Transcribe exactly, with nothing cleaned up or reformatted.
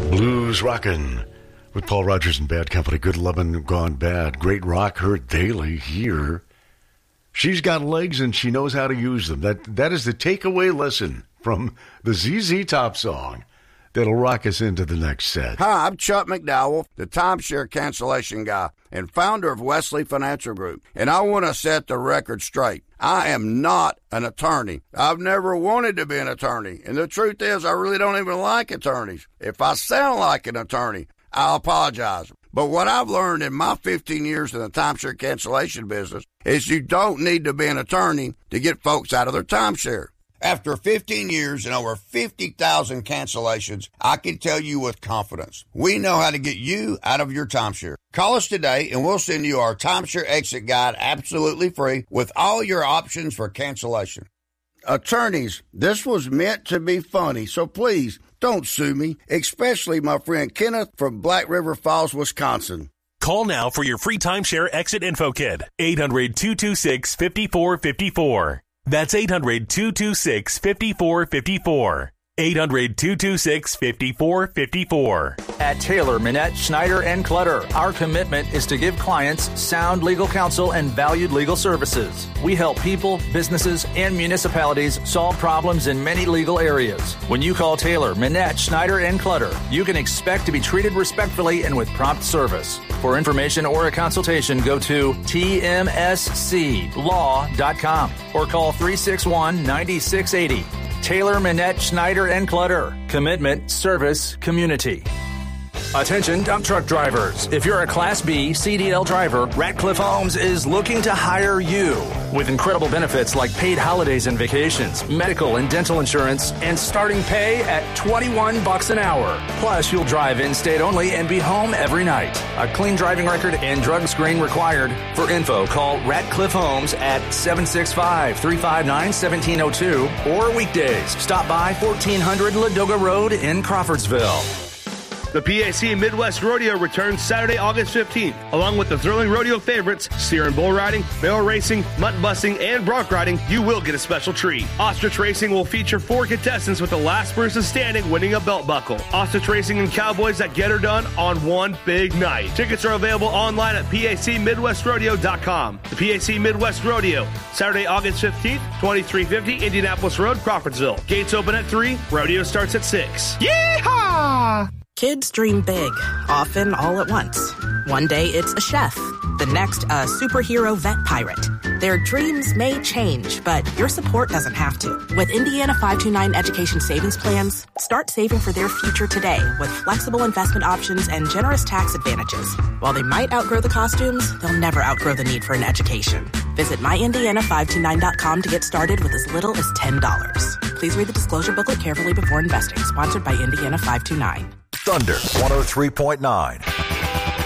Blues Rockin' with Paul Rogers and Bad Company. Good lovin' gone bad. Great rock heard daily here. She's got legs and she knows how to use them. That That is the takeaway lesson from the Z Z Top song that'll rock us into the next set. Hi, I'm Chuck McDowell, the timeshare cancellation guy and founder of Wesley Financial Group. And I want to set the record straight. I am not an attorney. I've never wanted to be an attorney. And the truth is, I really don't even like attorneys. If I sound like an attorney, I apologize. But what I've learned in my fifteen years in the timeshare cancellation business is you don't need to be an attorney to get folks out of their timeshare. After fifteen years and over fifty thousand cancellations, I can tell you with confidence, we know how to get you out of your timeshare. Call us today and we'll send you our timeshare exit guide absolutely free with all your options for cancellation. Attorneys, this was meant to be funny, so please don't sue me, especially my friend Kenneth from Black River Falls, Wisconsin. Call now for your free timeshare exit info kit. eight hundred, two two six, five four five four. That's eight hundred, two two six, five four five four. eight hundred, two two six, five four five four. At Taylor, Minette, Schneider, and Clutter, our commitment is to give clients sound legal counsel and valued legal services. We help people, businesses, and municipalities solve problems in many legal areas. When you call Taylor, Minette, Schneider, and Clutter, you can expect to be treated respectfully and with prompt service. For information or a consultation, go to T M S C law dot com or call three six one, nine six eight zero. Taylor, Minette, Schneider, and Clutter. Commitment, service, community. Attention dump truck drivers. If you're a Class B C D L driver, Ratcliffe Homes is looking to hire you. With incredible benefits like paid holidays and vacations, medical and dental insurance, and starting pay at twenty-one bucks an hour. Plus, you'll drive in-state only and be home every night. A clean driving record and drug screen required. For info, call Ratcliffe Homes at seven six five, three five nine, one seven zero two or weekdays. Stop by fourteen hundred Ladoga Road in Crawfordsville. The P A C Midwest Rodeo returns Saturday, August fifteenth, along with the thrilling rodeo favorites, steer and bull riding, barrel racing, mutt busting, and bronc riding. You will get a special treat. Ostrich Racing will feature four contestants with the last person standing winning a belt buckle. Ostrich Racing and Cowboys that get her done on one big night. Tickets are available online at P A C Midwest Rodeo dot com. The P A C Midwest Rodeo, Saturday, August fifteenth, twenty-three fifty Indianapolis Road, Crawfordsville. Gates open at three. Rodeo starts at six. Yeehaw! Kids dream big, often all at once. One day it's a chef, the next a superhero vet pirate. Their dreams may change, but your support doesn't have to. With Indiana five two nine Education Savings Plans, start saving for their future today with flexible investment options and generous tax advantages. While they might outgrow the costumes, they'll never outgrow the need for an education. Visit my indiana five two nine dot com to get started with as little as ten dollars. Please read the disclosure booklet carefully before investing. Sponsored by Indiana five two nine. Thunder one oh three point nine.